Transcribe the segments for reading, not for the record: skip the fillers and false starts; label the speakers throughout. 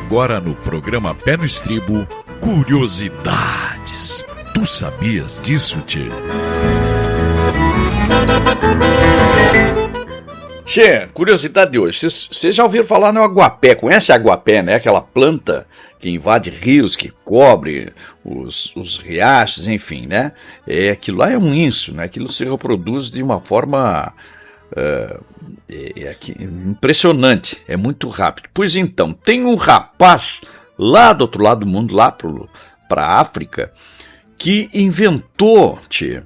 Speaker 1: Agora no programa Pé no Estribo, curiosidades. Tu sabias disso, tchê?
Speaker 2: Tchê, curiosidade de hoje. Vocês já ouviram falar no aguapé? Conhece a aguapé, né? Aquela planta que invade rios, que cobre os riachos, enfim, né? Aquilo lá é um inso, né? Aquilo se reproduz de uma forma impressionante, é muito rápido. Pois então, tem um rapaz lá do outro lado do mundo, lá para a África, que inventou, tchê,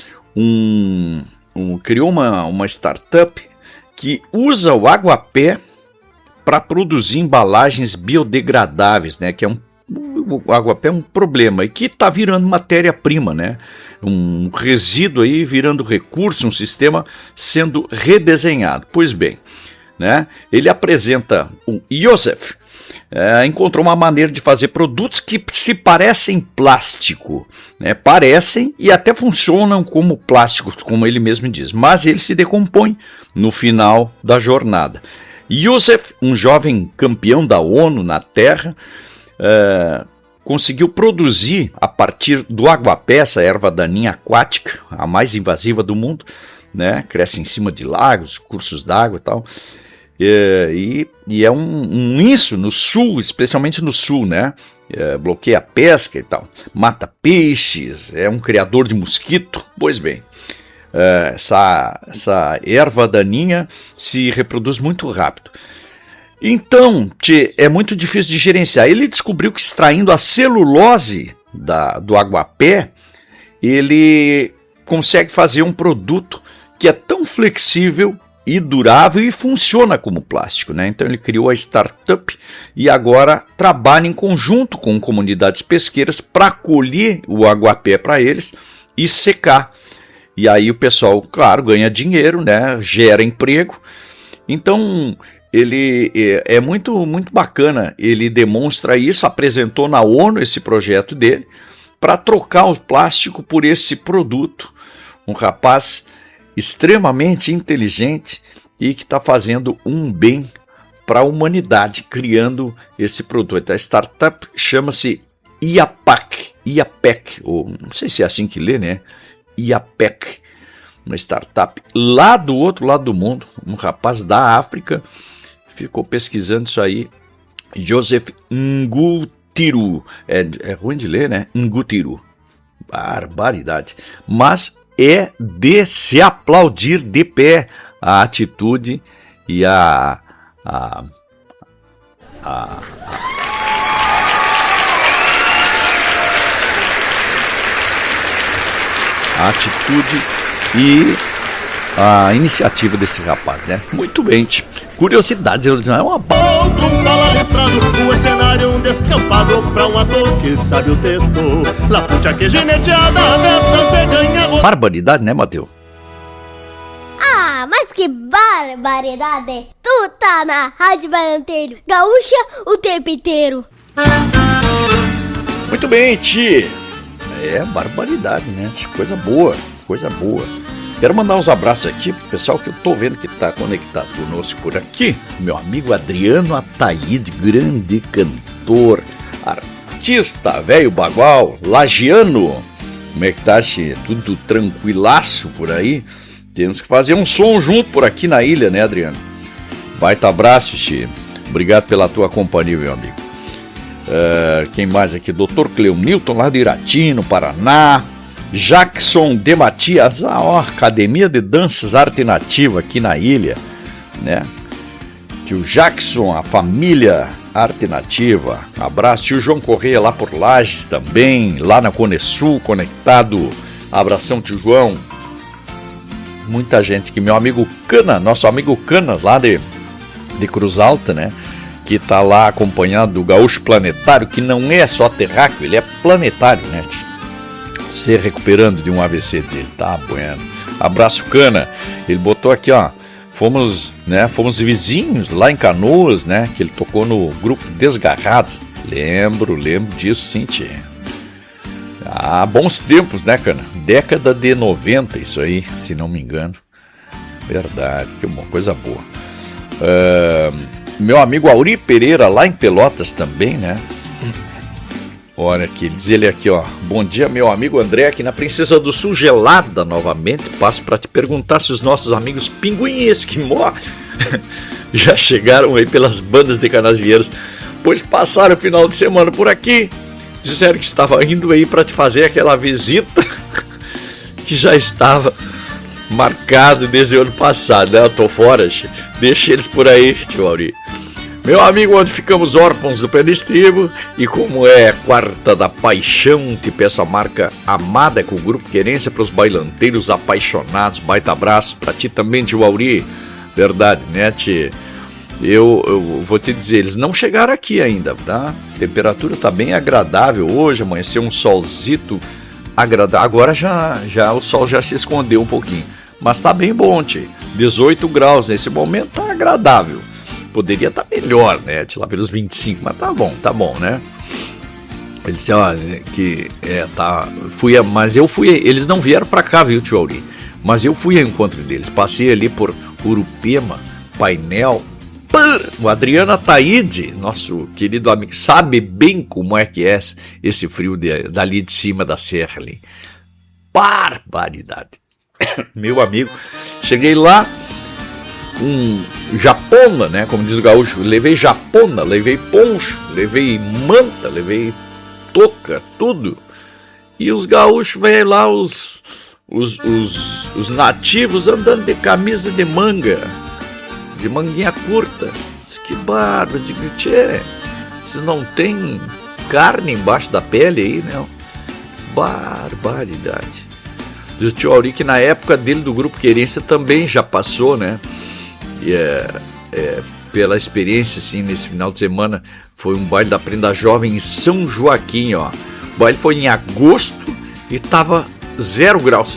Speaker 2: criou uma startup que usa o aguapé para produzir embalagens biodegradáveis, né? Que o aguapé é um problema e que está virando matéria-prima, né? Um resíduo aí virando recurso, um sistema sendo redesenhado. Pois bem, né? Ele apresenta o Joseph. Encontrou uma maneira de fazer produtos que se parecem plástico, né? Parecem e até funcionam como plástico, como ele mesmo diz, mas ele se decompõe no final da jornada. Joseph, um jovem campeão da ONU na Terra, conseguiu produzir a partir do aguapé, essa erva daninha aquática, a mais invasiva do mundo, né? Cresce em cima de lagos, cursos d'água e tal. E é um inso no sul, especialmente no sul, né? Bloqueia a pesca e tal, mata peixes, é um criador de mosquito. Pois bem, essa erva daninha se reproduz muito rápido. Então, é muito difícil de gerenciar. Ele descobriu que extraindo a celulose do aguapé, ele consegue fazer um produto que é tão flexível e durável e funciona como plástico, né? Então ele criou a startup e agora trabalha em conjunto com comunidades pesqueiras para colher o aguapé para eles e secar. E aí o pessoal, claro, ganha dinheiro, né? Gera emprego. Então ele é muito, muito bacana. Ele demonstra isso, apresentou na ONU esse projeto dele para trocar o plástico por esse produto. Um rapaz extremamente inteligente e que está fazendo um bem para a humanidade, criando esse produto. A startup chama-se IAPAC, ou não sei se é assim que lê, né? IAPAC, uma startup lá do outro lado do mundo, um rapaz da África, ficou pesquisando isso aí, Joseph Ngutiru, é ruim de ler, né? Ngutiru, barbaridade, mas é de se aplaudir de pé a atitude e a atitude e a iniciativa desse rapaz, né? Muito bem, curiosidades, é uma
Speaker 3: outro palestrado, o cenário um descampado pra um ator que sabe o texto. Lapucha que gineteada destas de ganha.
Speaker 2: Barbaridade, né, Mateus?
Speaker 4: Ah, mas que barbaridade! Tu tá na Rádio Valenteiro Gaúcha o tempo inteiro.
Speaker 2: Muito bem, Ti. Barbaridade, né? Coisa boa, coisa boa. Quero mandar uns abraços aqui pro pessoal que eu tô vendo que tá conectado conosco por aqui. Meu amigo Adriano Ataíde, grande cantor, artista, velho bagual, lagiano. Como é que tá, Tchê? Tudo tranquilaço por aí? Temos que fazer um som junto por aqui na ilha, né, Adriano? Baita abraço, Tchê. Obrigado pela tua companhia, meu amigo. Quem mais aqui? Dr. Cleonilton, lá de Irati, no Paraná. Jackson de Matias, Academia de Danças Arte Nativa aqui na ilha, né? Tio Jackson, a família Arte Nativa. Abraço, tio João Correia lá por Lages também, lá na Conesul, conectado. Abração, tio João. Muita gente aqui, meu amigo Cana, nosso amigo Cana lá de Cruz Alta, né? Que tá lá acompanhado do Gaúcho Planetário, que não é só terráqueo, ele é planetário, né? Se recuperando de um AVC dele, tá bueno. Abraço, Cana. Ele botou aqui, ó, fomos vizinhos lá em Canoas, né, que ele tocou no grupo Desgarrado. Lembro disso, sim, tchê. Bons tempos, né, Cana? Década de 90, isso aí, se não me engano. Verdade, que uma coisa boa. Meu amigo Auri Pereira, lá em Pelotas também, né? Olha aqui, diz ele aqui, ó. Bom dia, meu amigo André, aqui na Princesa do Sul, gelada novamente. Passo para te perguntar se os nossos amigos pinguim e esquimó já chegaram aí pelas bandas de Canasvieiras, pois passaram o final de semana por aqui. Disseram que estava indo aí para te fazer aquela visita que já estava marcado desde o ano passado, né? Eu tô fora, deixa eles por aí, tio Auri. Meu amigo, onde ficamos órfãos do Pé no Estribo, e como é Quarta da Paixão, te peço a marca amada com o Grupo Querência para os bailanteiros apaixonados. Baita abraço para ti também, tio Auri. Verdade, né, tio? Eu vou te dizer, eles não chegaram aqui ainda, tá? A temperatura tá bem agradável hoje, amanheceu um solzito agradável. Agora já o sol já se escondeu um pouquinho, mas tá bem bom, tio. 18 graus nesse momento, tá agradável. Poderia estar melhor, né? Lá pelos 25, mas tá bom, né? Ele disse, ó, que mas eu fui, eles não vieram pra cá, viu, tio Auri? Mas eu fui ao encontro deles, passei ali por Urupema, Painel, o Adriano Ataíde, nosso querido amigo, sabe bem como é que é esse frio dali de cima da serra ali. Barbaridade. Meu amigo, cheguei lá com japona, né, como diz o gaúcho, levei japona, levei poncho, levei manta, levei touca, tudo. E os gaúchos vêm lá, os nativos andando de camisa de manga, de manguinha curta. Que barba, digo, tchê, vocês não tem carne embaixo da pele aí, né? Barbaridade. Diz o tio Auri que na época dele do Grupo Querência também já passou, né? E pela experiência, assim, nesse final de semana, foi um baile da Prenda Jovem em São Joaquim, ó. O baile foi em agosto e tava 0 graus.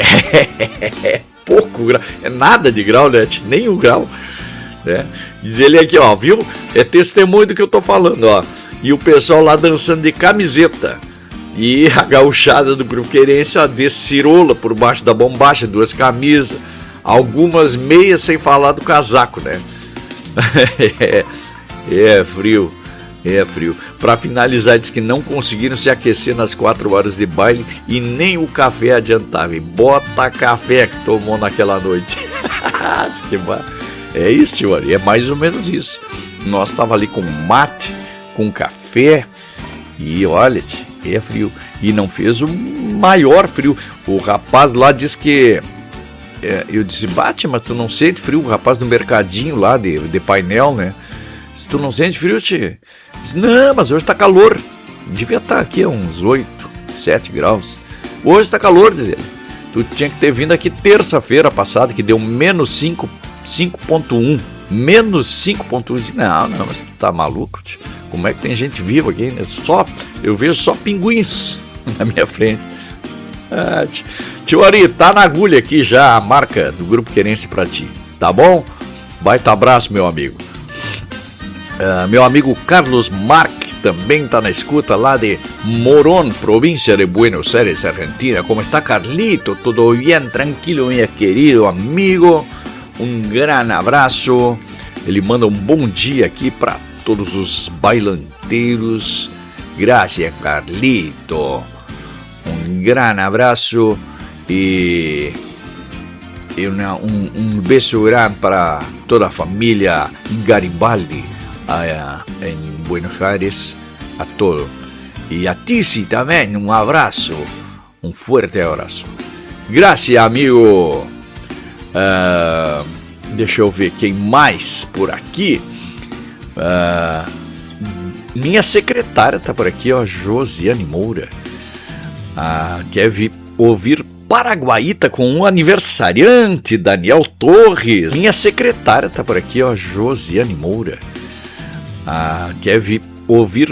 Speaker 2: Pouco grau, é nada de grau, né? Nem 1 grau, né? Diz ele aqui, ó, viu? É testemunho do que eu tô falando, ó. E o pessoal lá dançando de camiseta. E a gauchada do Grupo Querência, ó, de cirola por baixo da bombacha, 2 camisas, algumas meias, sem falar do casaco, né? É frio. Para finalizar, diz que não conseguiram se aquecer nas 4 horas de baile e nem o café adiantava. E bota café que tomou naquela noite. É isso, tio Ari, é mais ou menos isso. Nós tava ali com mate, com café e olha, é frio. E não fez o maior frio. O rapaz lá disse que... eu disse, bate, mas tu não sente frio? O rapaz do mercadinho lá de Painel, né? Se tu não sente frio, tio? Disse, não, mas hoje tá calor. Devia estar aqui a uns 8, 7 graus. Hoje tá calor, diz ele. Tu tinha que ter vindo aqui terça-feira passada, que deu menos 5.1. Menos 5.1. Não, mas tu tá maluco, tio? Como é que tem gente viva aqui, né? Eu vejo só pinguins na minha frente. Tio Ari, tá na agulha aqui já a marca do Grupo Querência pra ti, tá bom? Baita abraço, meu amigo. Meu amigo Carlos Marque também tá na escuta lá de Morón, província de Buenos Aires, Argentina. Como está, Carlito? Tudo bem? Tranquilo, meu querido amigo? Um grande abraço. Ele manda um bom dia aqui para todos os bailanteiros. Graças, Carlito. Um grande abraço e um beijo grande para toda a família Garibaldi em Buenos Aires, a todos. E a Tizi também, um abraço, um forte abraço. Graças, amigo. Deixa eu ver quem mais por aqui. Minha secretária tá por aqui, ó, Josiane Moura. Quer ouvir Paraguaíta com um aniversariante, Daniel Torres. Minha secretária tá por aqui, ó, Josiane Moura. Quer ouvir